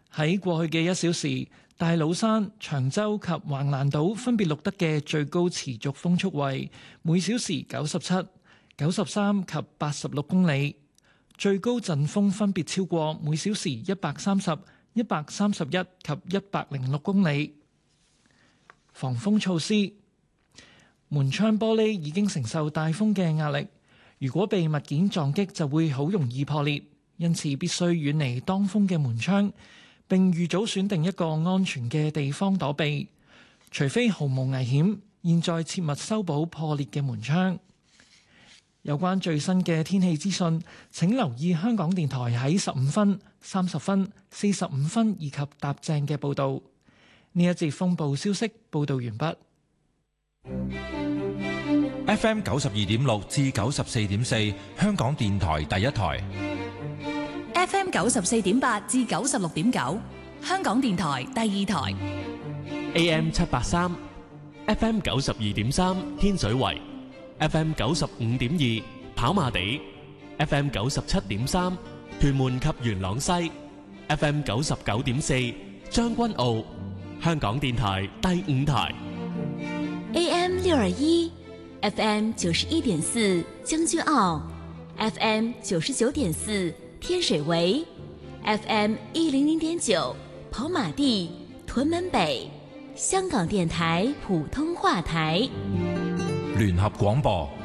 喺過去嘅1小時，大老山、長洲及橫瀾島分別錄得嘅最高持續風速為每小時97、93及86公里，最高陣風分別超過每小時130、131及106公里。防風措施：門窗玻璃已經承受大風嘅壓力，如果被物件撞擊就會好容易破裂，因此必須遠離當風嘅門窗，並預早選定一個安全嘅地方躲避。除非毫無危險，現在切勿修補破裂嘅門窗。有關最新嘅天氣資訊，請留意香港電台喺15分、30分、45分以及踏正嘅報導。呢一節風暴消息報導完畢。 FM 92.6至94.4，香港電台第一台。 FM 94.8至96.9，香港電台第二台。 AM 783 ，FM 92.3，天水圍。FM 95.2，跑馬地。FM 97.3，屯門及元朗西。FM 99.4，將軍澳。香港電台第五台。 AM 621，FM 91.4，將軍澳。FM 99.4，天水圍。FM 100.9，跑馬地、屯門北。香港電台普通話台。 聯合廣播